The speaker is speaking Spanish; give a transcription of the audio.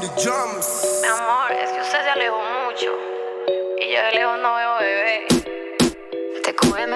Mi amor, es que usted se alejó mucho y yo de lejos no veo bebé. Te coge